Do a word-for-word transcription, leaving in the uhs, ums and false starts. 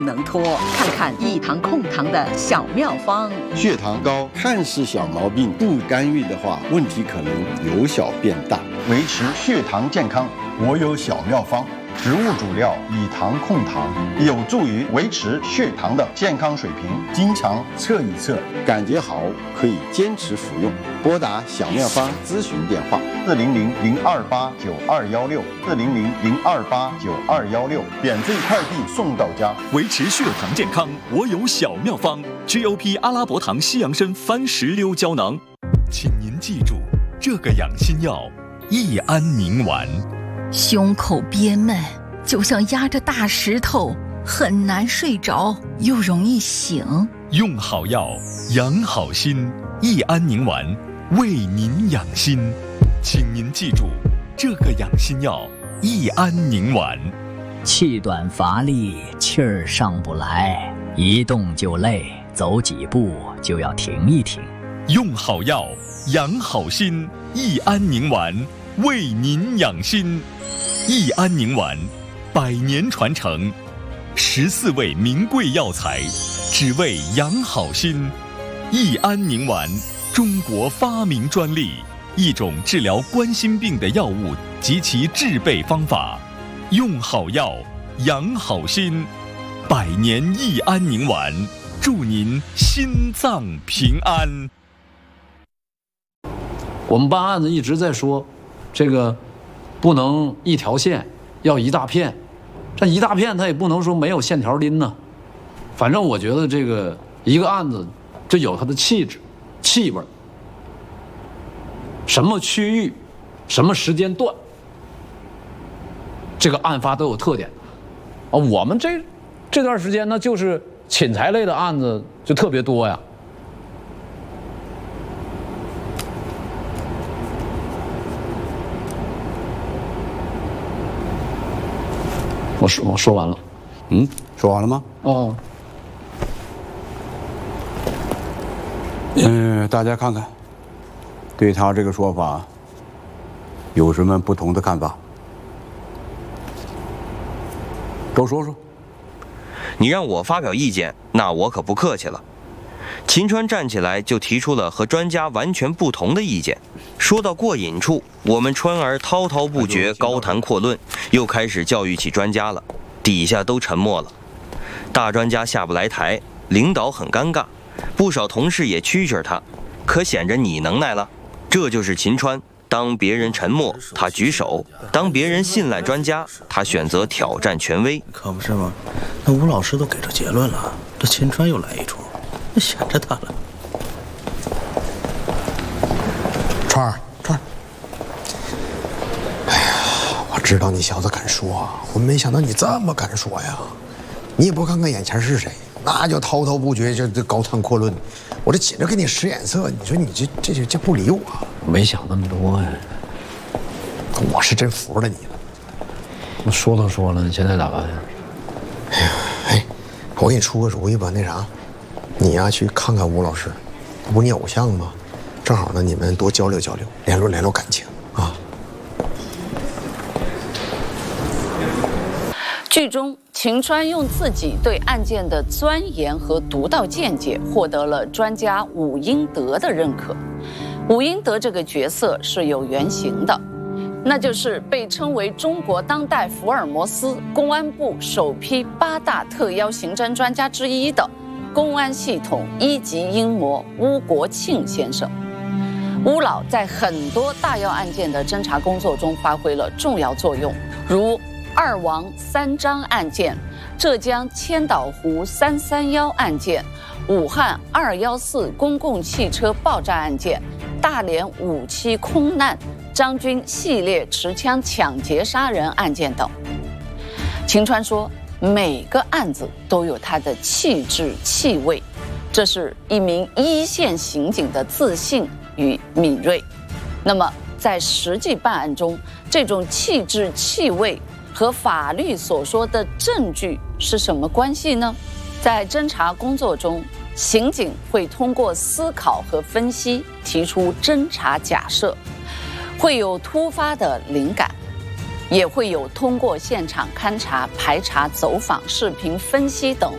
能拖，看看益糖控糖的小妙方。 血糖高看似小毛病，不干预的话，问题可能由小变大。维持血糖健康，我有小妙方。植物主料以糖控糖，有助于维持血糖的健康水平。经常测一测，感觉好可以坚持服用。拨打小妙方咨询电话：四零零零二八九二幺六，四零零零二八九二幺六，免费快递送到家。 维持血糖健康，我有小妙方 ：G O P 阿拉伯糖西洋参番石榴胶囊。请您记住，这个养心药益安宁丸。 胸口憋闷，就像压着大石头，很难睡着，又容易醒。 用好药，养好心，益安宁丸为您养心。请您记住，这个养心药益安宁丸。 气短乏力，气儿上不来，一动就累，走几步就要停一停。 用好药，养好心，益安宁丸为您养心。益安宁丸，百年传承，十四味名贵药材，只为养好心。益安宁丸，中国发明专利，一种治疗冠心病的药物及其制备方法。用好药，养好心，百年益安宁丸，祝您心脏平安。 我们办案子一直在说，这个不能一条线，要一大片。这一大片它也不能说没有线条拎呢。反正我觉得这个一个案子就有它的气质、气味，什么区域、什么时间段，这个案发都有特点。啊，我们这这段时间呢，就是侵财类的案子就特别多呀。我说我说完了， 嗯，说完了吗？ 哦， 嗯，大家看看，对他这个说法有什么不同的看法？都说说。 你让我发表意见，那我可不客气了。秦川站起来就提出了和专家完全不同的意见。说到过瘾处，我们川儿滔滔不绝，高谈阔论，又开始教育起专家了，底下都沉默了。大专家下不来台，领导很尴尬，不少同事也蛐蛐他，可显着你能耐了。这就是秦川，当别人沉默，他举手；当别人信赖专家，他选择挑战权威。 可不是吗？那吴老师都给出结论了，这秦川又来一出，那闲着他了。 川儿，川儿，哎呀，我知道你小子敢说，我没想到你这么敢说呀！你也不看看眼前是谁，那就滔滔不绝，这这高谈阔论，我这紧着给你使眼色，你说你这这这这不理我， 没想那么多呀。 我是真服了你了。 我说都说了，你现在咋办呀？ 哎呀，哎，我给你出个主意吧，那啥，你呀去看看吴老师，他不是你偶像吗？正好呢，你们多交流交流，联络联络感情啊。 剧中，秦川用自己对案件的钻研和独到见解，获得了专家武英德的认可。武英德这个角色是有原型的，那就是被称为中国当代福尔摩斯、公安部首批八大特邀刑侦专家之一的公安系统一级英模邬国庆先生。邬老在很多大要案件的侦查工作中发挥了重要作用，如二王三张案件、浙江千岛湖三三幺案件、武汉二幺四公共汽车爆炸案件、大连五七空难、张军系列持枪抢劫杀人案件等。秦川说，每个案子都有它的气质气味，这是一名一线刑警的自信与敏锐。那么在实际办案中，这种气质气味和法律所说的证据是什么关系呢？在侦查工作中，刑警会通过思考和分析提出侦查假设，会有突发的灵感，也会有通过现场勘查、排查、走访、视频分析等